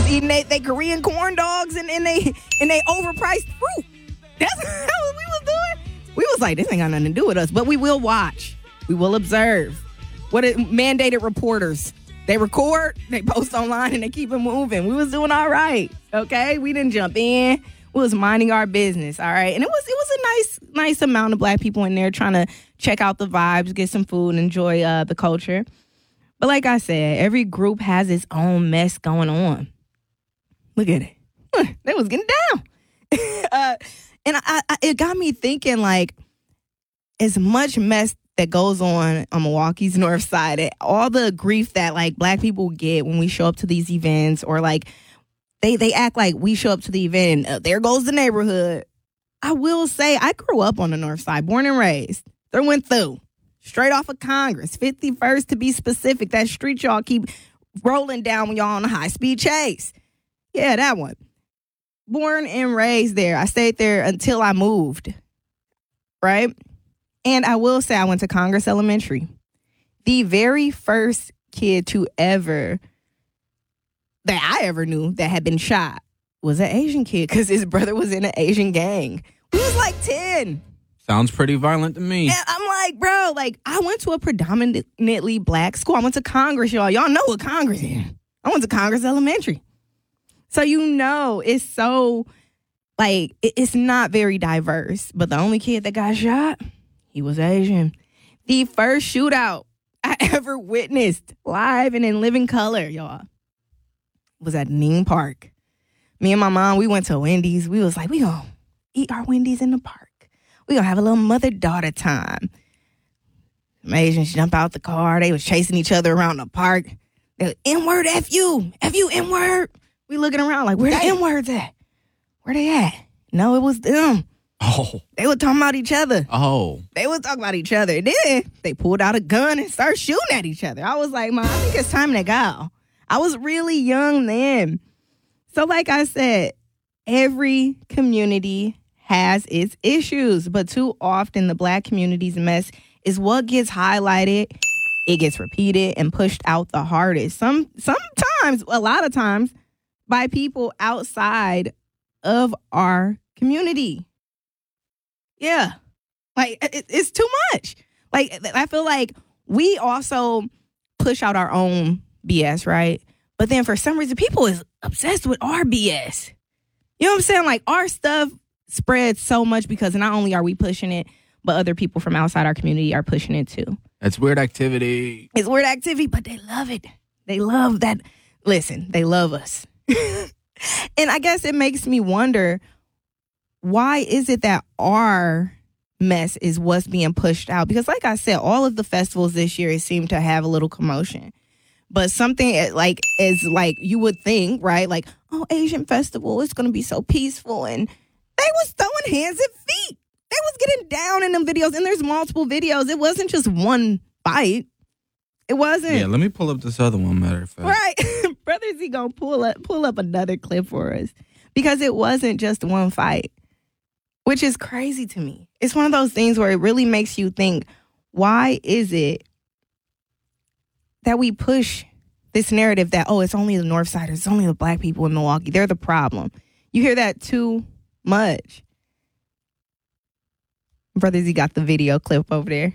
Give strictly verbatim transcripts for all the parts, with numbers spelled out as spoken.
eating they, they Korean corn dogs and, and they and they overpriced fruit. That's what we was doing. We was like, this ain't got nothing to do with us, but we will watch. We will observe. What it, mandated reporters. They record, they post online, and they keep it moving. We was doing all right, okay? We didn't jump in. We was minding our business, all right? And it was it was a nice nice amount of black people in there trying to check out the vibes, get some food, and enjoy uh, the culture. But like I said, every group has its own mess going on. Look at it. They was getting down. uh, and I, I, it got me thinking, like, as much mess that goes on on Milwaukee's North Side, and all the grief that, like, black people get when we show up to these events, or, like, they, they act like we show up to the event and uh, there goes the neighborhood. I will say, I grew up on the North Side, born and raised, through and through, straight off of Congress, fifty-first to be specific, that street y'all keep rolling down when y'all on a high-speed chase. Yeah, that one. Born and raised there. I stayed there until I moved, right? And I will say I went to Congress Elementary. The very first kid to ever, that I ever knew that had been shot was an Asian kid because his brother was in an Asian gang. He was like ten. Sounds pretty violent to me. And I'm like, bro, like, I went to a predominantly black school. I went to Congress, y'all. Y'all know what Congress is. I went to Congress Elementary. So, you know, it's so, like, it's not very diverse. But the only kid that got shot, he was Asian. The first shootout I ever witnessed live and in living color, y'all, was at Neen Park. Me and my mom, we went to Wendy's. We was like, we gonna eat our Wendy's in the park. We gonna have a little mother-daughter time. Some Asians jump out the car. They was chasing each other around the park. They was, N-word, F you. F you, N-word. We looking around like, where the N-words at? Where they at? No, it was them. Oh. They were talking about each other. Oh. They were talking about each other. Then they pulled out a gun and started shooting at each other. I was like, Mom, I think it's time to go. I was really young then. So like I said, every community has its issues, but too often the black community's mess is what gets highlighted. It gets repeated and pushed out the hardest. Some sometimes, a lot of times, by people outside of our community. Yeah. Like, it, it's too much. Like, I feel like we also push out our own B S, right? But then for some reason, people is obsessed with our B S. You know what I'm saying? Like, our stuff spreads so much because not only are we pushing it, but other people from outside our community are pushing it too. It's weird activity. It's weird activity, but they love it. They love that. Listen, they love us. And I guess it makes me wonder, why is it that our mess is what's being pushed out? Because like I said, all of the festivals this year seem to have a little commotion. But something like is like you would think, right? Like, oh, Asian festival, it's going to be so peaceful. And they was throwing hands and feet. They was getting down in them videos. And there's multiple videos. It wasn't just one fight. It wasn't. Yeah, let me pull up this other one, matter of fact. Right. Brother Z gonna pull up pull up another clip for us. Because it wasn't just one fight. Which is crazy to me. It's one of those things where it really makes you think, why is it that we push this narrative that, oh, it's only the North Siders, it's only the black people in Milwaukee. They're the problem. You hear that too much. Brother Z got the video clip over there.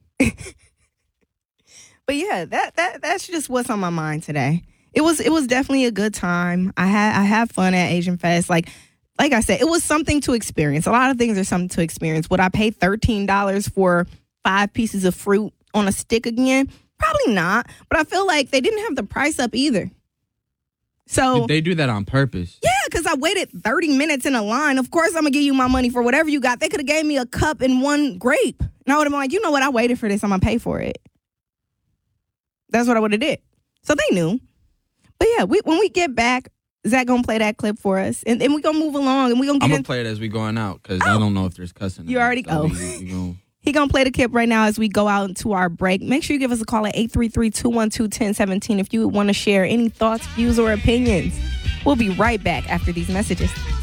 But yeah, that that that's just what's on my mind today. It was it was definitely a good time. I had I had fun at Asian Fest. Like like I said, it was something to experience. A lot of things are something to experience. Would I pay thirteen dollars for five pieces of fruit on a stick again? Probably not. But I feel like they didn't have the price up either. So they do that on purpose. Yeah, because I waited thirty minutes in a line. Of course, I'm going to give you my money for whatever you got. They could have gave me a cup and one grape. And I would have been like, you know what? I waited for this. I'm going to pay for it. That's what I would have did. So they knew. But yeah, we, when we get back, Zach going to play that clip for us. And then we're going to move along. And we gonna get I'm going in- to play it as we going out because oh. I don't know if there's cussing. You already so go. We, we gonna... He going to play the clip right now as we go out into our break. Make sure you give us a call at eight three three, two one two, one zero one seven if you want to share any thoughts, views, or opinions. We'll be right back after these messages.